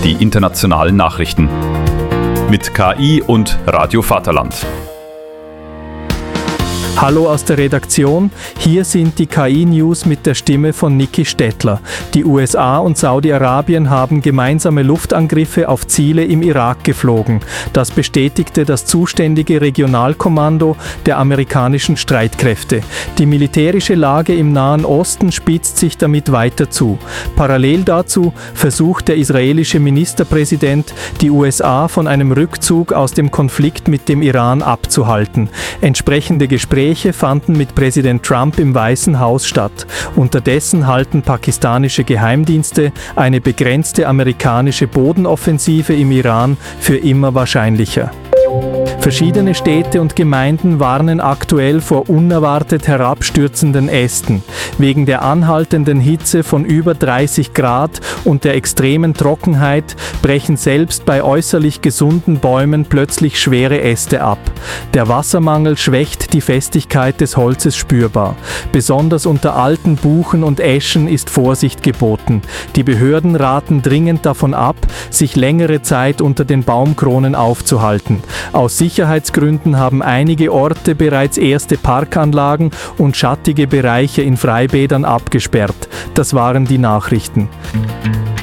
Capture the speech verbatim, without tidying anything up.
die internationalen Nachrichten. Mit K I und Radio Vaterland. Hallo aus der Redaktion, hier sind die K I-News mit der Stimme von Niki Stettler. Die U S A und Saudi-Arabien haben gemeinsame Luftangriffe auf Ziele im Irak geflogen. Das bestätigte das zuständige Regionalkommando der amerikanischen Streitkräfte. Die militärische Lage im Nahen Osten spitzt sich damit weiter zu. Parallel dazu versucht der israelische Ministerpräsident, die U S A von einem Rückzug aus dem Konflikt mit dem Iran abzuhalten. Entsprechende Gespräche fanden mit Präsident Trump im Weißen Haus statt. Unterdessen halten pakistanische Geheimdienste eine begrenzte amerikanische Bodenoffensive im Iran für immer wahrscheinlicher. Verschiedene Städte und Gemeinden warnen aktuell vor unerwartet herabstürzenden Ästen. Wegen der anhaltenden Hitze von über dreißig Grad und der extremen Trockenheit brechen selbst bei äußerlich gesunden Bäumen plötzlich schwere Äste ab. Der Wassermangel schwächt die Festigkeit des Holzes spürbar. Besonders unter alten Buchen und Eschen ist Vorsicht geboten. Die Behörden raten dringend davon ab, sich längere Zeit unter den Baumkronen aufzuhalten. Aus Sicherheitsgründen haben einige Orte bereits erste Parkanlagen und schattige Bereiche in Freibädern abgesperrt. Das waren die Nachrichten.